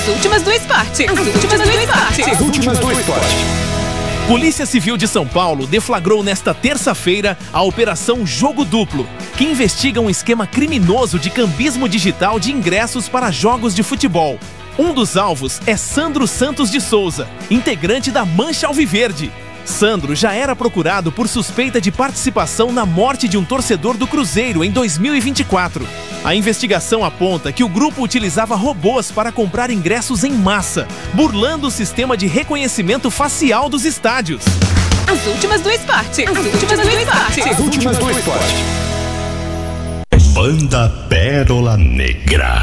As últimas do esporte. As últimas do esporte. Polícia Civil de São Paulo deflagrou nesta terça-feira a Operação Jogo Duplo, que investiga um esquema criminoso de cambismo digital de ingressos para jogos de futebol. Um dos alvos é Sandro Santos de Souza, integrante da Mancha Alviverde. Sandro já era procurado por suspeita de participação na morte de um torcedor do Cruzeiro em 2024. A investigação aponta que o grupo utilizava robôs para comprar ingressos em massa, burlando o sistema de reconhecimento facial dos estádios. As últimas do esporte. As últimas do esporte. Banda Pérola Negra.